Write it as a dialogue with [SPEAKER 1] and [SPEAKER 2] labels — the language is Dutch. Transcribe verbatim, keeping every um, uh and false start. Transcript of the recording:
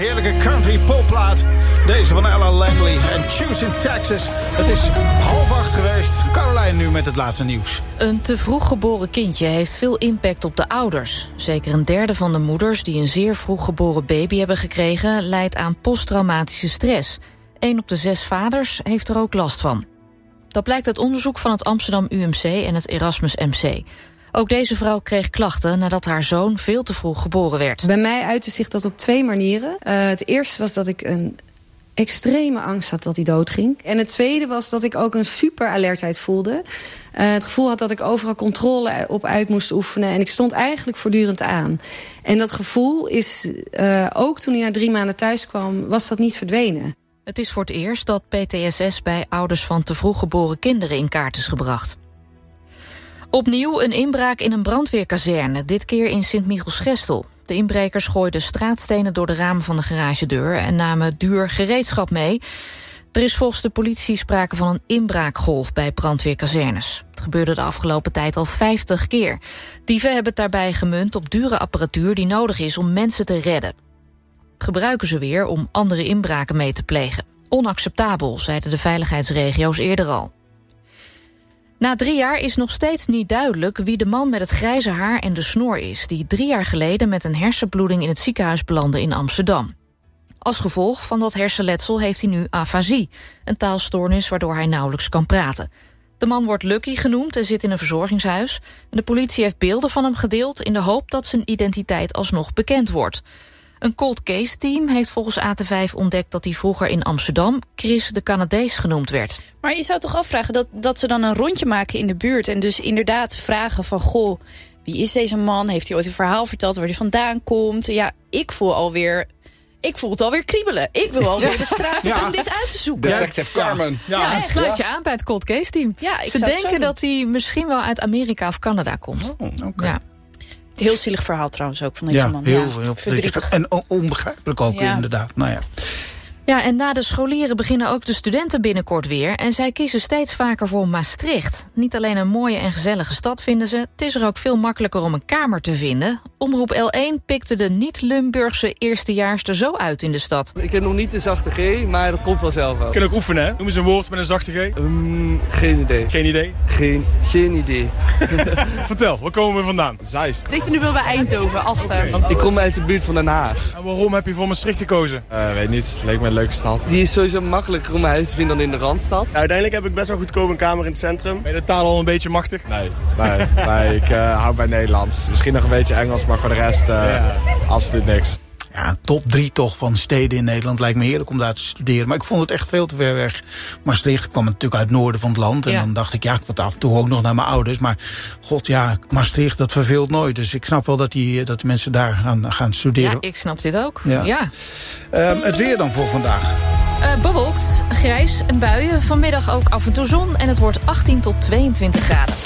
[SPEAKER 1] Heerlijke country popplaat. Deze van Ella Langley en Choose in Texas. Het is half acht geweest. Caroline nu met het laatste nieuws.
[SPEAKER 2] Een te vroeg geboren kindje heeft veel impact op de ouders. Zeker een derde van de moeders die een zeer vroeg geboren baby hebben gekregen lijdt aan posttraumatische stress. Eén op de zes vaders heeft er ook last van. Dat blijkt uit onderzoek van het Amsterdam U M C en het Erasmus M C. Ook deze vrouw kreeg klachten nadat haar zoon veel te vroeg geboren werd.
[SPEAKER 3] Bij mij uitte zich dat op twee manieren. Uh, het eerste was dat ik een extreme angst had dat hij doodging. En het tweede was dat ik ook een super alertheid voelde. Uh, het gevoel had dat ik overal controle op uit moest oefenen. En ik stond eigenlijk voortdurend aan. En dat gevoel is, uh, ook toen hij na drie maanden thuis kwam, was dat niet verdwenen.
[SPEAKER 2] Het is voor het eerst dat P T S S bij ouders van te vroeg geboren kinderen in kaart is gebracht. Opnieuw een inbraak in een brandweerkazerne, dit keer in Sint-Michielsgestel. De inbrekers gooiden straatstenen door de ramen van de garagedeur en namen duur gereedschap mee. Er is volgens de politie sprake van een inbraakgolf bij brandweerkazernes. Het gebeurde de afgelopen tijd al vijftig keer. Dieven hebben het daarbij gemunt op dure apparatuur die nodig is om mensen te redden. Gebruiken ze weer om andere inbraken mee te plegen. Onacceptabel, zeiden de veiligheidsregio's eerder al. Na drie jaar is nog steeds niet duidelijk wie de man met het grijze haar en de snor is, die drie jaar geleden met een hersenbloeding in het ziekenhuis belandde in Amsterdam. Als gevolg van dat hersenletsel heeft hij nu afasie, een taalstoornis waardoor hij nauwelijks kan praten. De man wordt Lucky genoemd en zit in een verzorgingshuis. De politie heeft beelden van hem gedeeld in de hoop dat zijn identiteit alsnog bekend wordt. Een cold case team heeft volgens A T vijf ontdekt dat hij vroeger in Amsterdam Chris de Canadees genoemd werd.
[SPEAKER 4] Maar je zou toch afvragen dat, dat ze dan een rondje maken in de buurt en dus inderdaad vragen van, goh, wie is deze man? Heeft hij ooit een verhaal verteld waar hij vandaan komt? Ja, ik voel alweer, ik voel het alweer kriebelen. Ik wil alweer de straat ja. om dit uit te zoeken.
[SPEAKER 5] Detective Carmen.
[SPEAKER 2] Ja, ja, ja sluit je aan bij het cold case team.
[SPEAKER 4] Ja, ik
[SPEAKER 2] ze denken dat hij misschien wel uit Amerika of Canada komt.
[SPEAKER 1] Oh, okay.
[SPEAKER 2] Ja.
[SPEAKER 4] Heel zielig verhaal trouwens ook van deze
[SPEAKER 1] ja,
[SPEAKER 4] man.
[SPEAKER 1] Heel,
[SPEAKER 4] ja,
[SPEAKER 1] heel verdrietig. En onbegrijpelijk ook ja. inderdaad. Nou ja.
[SPEAKER 2] Ja, en na de scholieren beginnen ook de studenten binnenkort weer. En zij kiezen steeds vaker voor Maastricht. Niet alleen een mooie en gezellige stad vinden ze. Het is er ook veel makkelijker om een kamer te vinden. Omroep L één pikte de niet-Limburgse eerstejaars er zo uit in de stad.
[SPEAKER 6] Ik heb nog niet de zachte G, maar dat komt vanzelf wel.
[SPEAKER 7] Je kunt ook oefenen, hè? Noem eens een woord met een zachte G.
[SPEAKER 6] Um, geen idee.
[SPEAKER 7] Geen idee?
[SPEAKER 6] Geen, geen idee.
[SPEAKER 7] Vertel, waar komen we vandaan?
[SPEAKER 8] Zeist.
[SPEAKER 4] Het ligt er nu wel bij Eindhoven, Asten.
[SPEAKER 6] Okay. Ik kom uit de buurt van Den Haag.
[SPEAKER 7] En waarom heb je voor Maastricht gekozen?
[SPEAKER 8] Uh, weet niet, het leek me een leuke stad.
[SPEAKER 6] Die is sowieso makkelijker om mijn huis te vinden dan in de Randstad.
[SPEAKER 9] Ja, uiteindelijk heb ik best wel goedkoop een kamer in het centrum.
[SPEAKER 7] Ben je de taal al een beetje machtig?
[SPEAKER 8] Nee, nee, nee ik uh, hou bij Nederlands. Misschien nog een beetje Engels, maar voor de rest uh, ja. absoluut niks.
[SPEAKER 1] Ja, top drie toch van steden in Nederland. Lijkt me heerlijk om daar te studeren. Maar ik vond het echt veel te ver weg. Maastricht kwam natuurlijk uit het noorden van het land. En ja. dan dacht ik, ja, ik word af en toe ook nog naar mijn ouders. Maar god, ja, Maastricht, dat verveelt nooit. Dus ik snap wel dat die, dat die mensen daar aan gaan studeren.
[SPEAKER 2] Ja, ik snap dit ook.
[SPEAKER 1] Ja.
[SPEAKER 2] ja.
[SPEAKER 1] Um, het weer dan voor vandaag.
[SPEAKER 2] Uh, bewolkt, grijs en buien. Vanmiddag ook af en toe zon. En het wordt achttien tot tweeëntwintig graden.